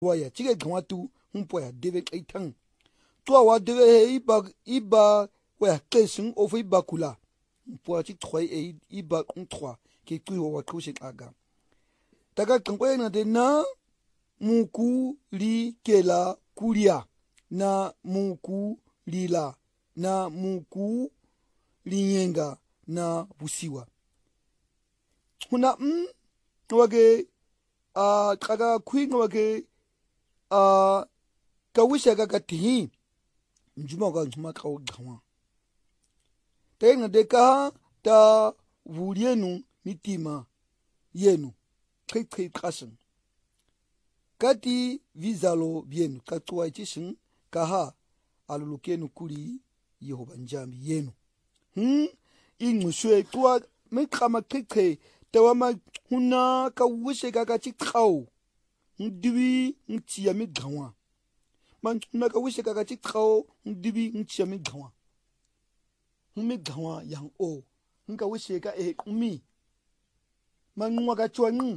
waya chige gwa tu humpoya deve kaitang to wa deve iba waya kesing of iba kula po chi troi iba on 3 ki tu wa kushin aga taga kangwe na de na muku li kela kulia na muku lila na muku linyenga na busiwa huna wage kaga kwing wage kawisha ga tihi njuma ga njuma ka gawa tenga de ka ta wulienu mitima yenu kai kasin kati vizalo bienu katwa itishin kaha alulukenu kuri Yehova njambi yenu inguswe kwa mekama keke tawama huna kawishe ga chikau ndibi ntia migawa man huna kawishe ga chikau ndibi ntia migawa migawa yang o nka wishe ga umi man nwa ga chwa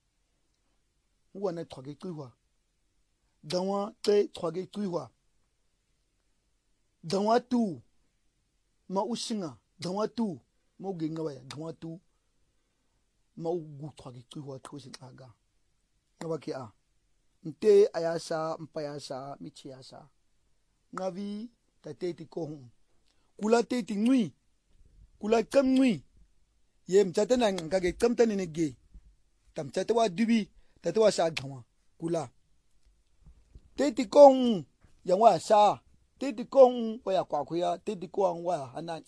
wana twage tuwa dawa te twage tuwa dawa tu ma ushinga dawa tu mo ginga waya dawa tu ma ugu twage tuwa tkosin aga ngabaki a nte ayasa mpayasa michiasa ngavi tateti kohum kula teti ngui kula kam ngui yem chatana ngage kam tanene ge tam chatwa dubi tatwa sa gawa kula teti kong yang wa sa teti kong wa ya kwa kuya teti kong wa hana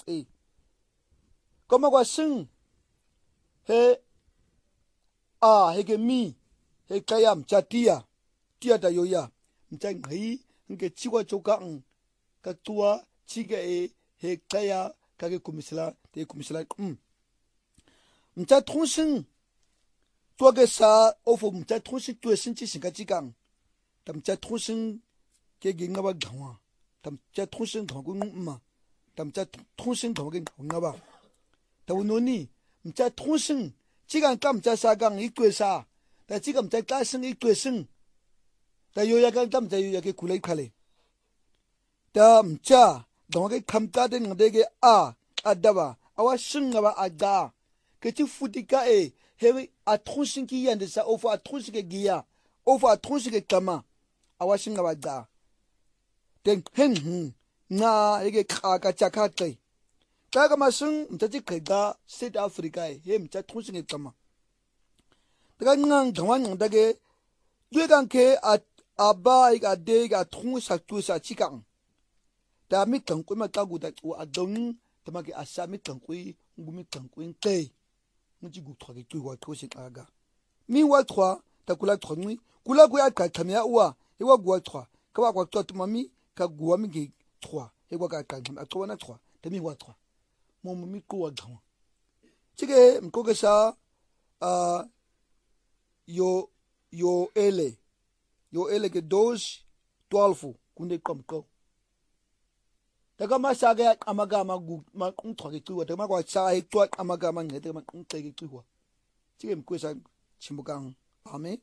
koma kwa sing he hege mi he kayam chatia tia da yoya mchang ngai nge chiwa choka ka tua chiga he kaya kage kumisla te kumisla mcha tronsing toi que ça au faut m'ta trousin tu senti singatikang tam cha trousin ke ginga ba gawa tam cha trousin gagu ma tam cha trousin gagu ngaba tawunoni m'ta trousin chigang kam cha sa gang ikwesa ta chigam cha ka sing ikwesing ta yoya gang tam cha yoya ke kulai khale ta m'cha gawa kamta de ngade adaba awa singaba aga ke ti futika hewe atronsin ki yande sa ofo atronsin ke giya ofo atronsin ke kama awashinga baga den na ege ka chakate kaga masung mtati kega South Africa he mta atronsin ke kama daga ngang gawan dage yegan ke aba iga de ga tronsa tu sa chikang da mi kan ko ma tagu da wa adon tamake asami kan ko ngumi kan ko te nji gu 3 ke tuwa tkosin aga mi wa 3 ta kula 3 nui kula ku ya ka kamya uwa e wa gu 3 ka wa kwa tot mami ka gu mi ke 3 e wa ka a 3 na 3 ta mi wa 3 mo mi ko wa gawa chige mko ke sa yo ele ke 12 kunde komko daga masaga amagama gu ma kunthwa ke tuwa daga kwa sa he twa amagama ngete ma kunthwa ke tuwa chige mkwesa chimbukang amen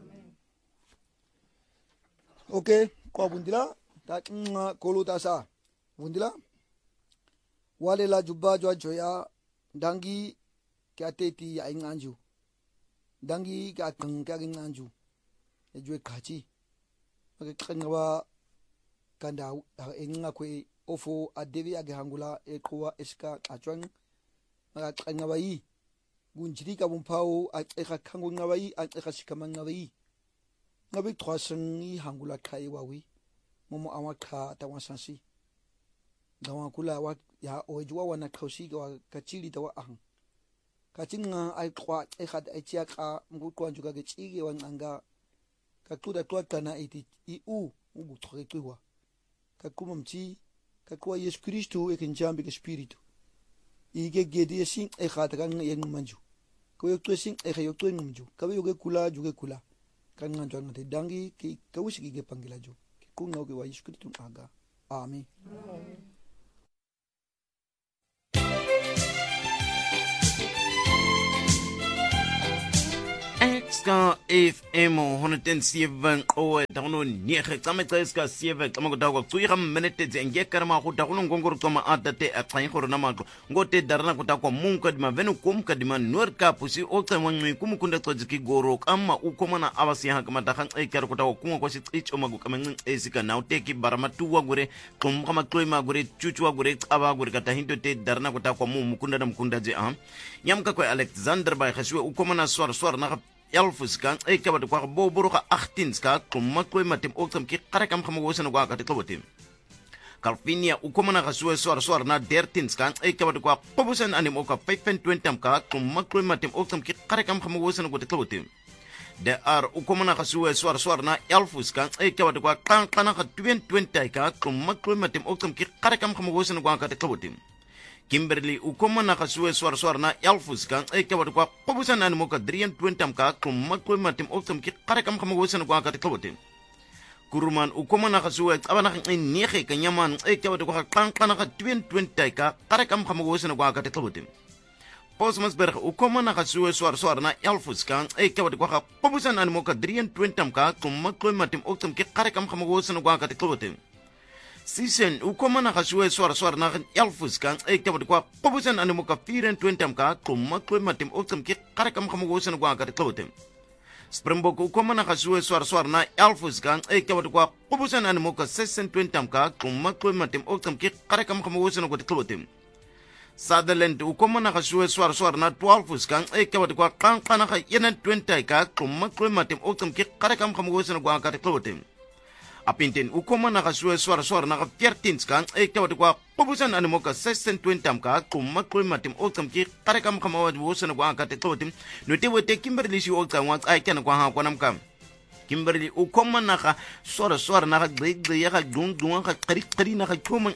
okay kwa bundila ta koluta sa bundila wale la jubba jwa joya dangi kya teti ya inganju dangi ka kanga inganju e jwe kachi ake kanga kanda enga kwe ofo adevi age hangula ekwa eska achwang maka ngabai gunjiri ka bumpao eka kango ngabai eka shikama ngabai ngabi 300 hangula kai wawi momo awaka tawasansi dawa kula wa ya ojwa wana kausi ga kachili dawa ahang kachinga ai kwa eka achia ka ngukwa njuga ke chige wanga kakuda twakana iti u ugu trekwa kakuma mchi kakwa Yesu Kristo ekenjambi ke spiritu ige gedi sin ekhata kan yeng manju ko yok to sin ekhe yok to ngumju kabe yoge kula juge kula kan nganjwa ngate dangi ki kawushi ge pangila ju ku ngauge wa Yesu Kristo aga amen Acts Ska FM 107 qowe tagono niege tsametse ska 7 tsama go dago tsuiga minute tse ngeka ma go dago ngongoro tsoma atate a tsayin gore na matlo ngote darana go takwa munka di maveno komka di man nor ka pusi o tsemo ngwe kumukunda tsojiki goro kama ukomana abasi ha kama dagang e kere go dago kungo go se tsicho mago kama ngeng esika na uteki baramatuwa gore tlomga matloima gore chuchwa gore tsaba gore kata hindo te darana go takwa mukunda na mukunda je nyamka ko Alexander by khaswe ukomana swar na Elfus kan ka ba kwa boboro ka 18 ska kumakwe matim oktam ki qarakam khamago sana kwa ka tlobotim Calvinia ukomana khaswe swar na 13 ska ka ba kwa pobusan anim oka 25 ka kumakwe matim oktam ki qarakam khamago sana kwa tlobotim de ukomana khaswe swar na Elfus kan ka ba kwa kana ka 20 ka kumakwe matim oktam ki qarakam khamago sana kwa ka tlobotim Kimberly ukomana khaswe swar na Elfus kan ka ba kwa pobusan anim oka 23 ka kumakwe matim oktam ki qarakam khamago sana kwa ka tlobotim Kuruman ukomana khaswe abana nege kanyaman ka ba kwa kana ka 20 ka qarakam khamago sana kwa ka tlobotim Posmasberg ukomana khaswe swar na Elfus kan ka ba kwa pobusan anim oka 23 ka kumakwe matim oktam ki qarakam khamago sana kwa ka tlobotim Season ukomana khaswe swar na Elfus kan ka ba kwa pobusan anim oka 24 ka kumakwe matim oktam ki qarakam khamago sana kwa ka tlobotim Springbok ukomana khaswe swar na Elfus kan ka ba kwa pobusan anim oka 26 ka kumakwe matim oktam ki qarakam khamago sana kwa tlobotim Sutherland ukomana khaswe swar na 12 kan ka ba kwa kana ka 21 ka kumakwe matim oktam ki qarakam khamago sana kwa ka tlobotim Apinten ukomana khaswe swar na 13 kan ka ba kwa pobusan anim oka 26 ka kumakwe matim oktam ki qarakam khamago sana kwa ka tlobotim notewote Kimberly shi okta wa kana kwa ha kwa namkam Kimberly ukomana ka swar na gbe ya ka dung ka qari na ka choma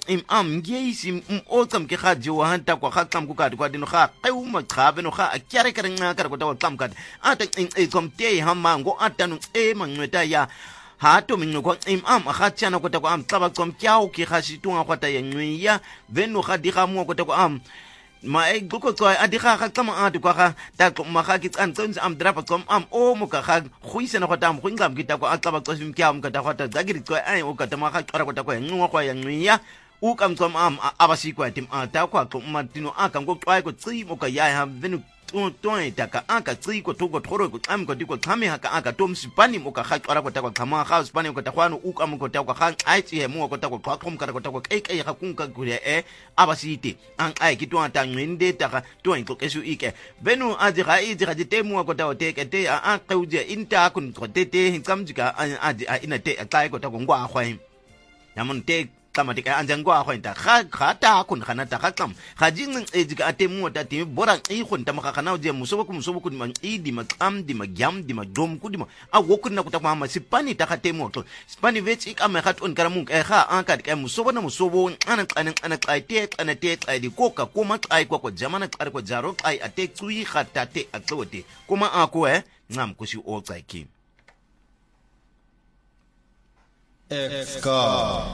ngeisi oktam ki kha jiwa hanta kwa kha kam ku ka kwa dino kha qeuma khabe no kha akyare ka nga ka ko ta kam ka ata komte hamango atanu mangweta ya hato mingo kwa akhatshana kota kwa taba kom kyao ki khasitunga kwata yenyya veno khadiga mo kota kwa ma e goko kwa adiga ka kama ati kwa ka ta ma kha ki tsantsons drapa kom o mo ka kha khuise na kwata mo ngam kita kwa taba kwa simkya mo kata kwata zagiri kwa ai o kata ma kha tsara kota kwa ngwa kwa yenyya u kam kom abasi kwa tim ata kwa matino aka ngo kwa ko tsimo ka ya ha veno Toy taka aka tsiko togo thoro ko am ko diko khame haka aka tom sipani mo ka khaqara ko ta ko khama kha sipani ko ta khwano u ka mo ko ta ko kha ai tsi mo ko ta ko khom ka ko ta ko kai ga kunka gure abasiti an ai ki to ata ngende taka to in ko kesu ike benu aji ga temu ko ta o te ke te a qauje inta kun ko te hinkamjika aji ina te kai ko ta ko ngwa khwaim yamon te kamati ka anjangwa go nta ta kun khana ta khakam khajing ejika atemu ta ti bora I khon ta makana je musobo ku man idi makam di magyam di magdom ku di ma a wokun na ku ta ma sipani ta khatemu to sipani vech ik am khat on karamung kha an ka musobo na musobo ana ai te ai di koka kuma ai ko jamana kar ko jaro ai ate tsui khatate atlote kuma ako ngam ku si o tsaiki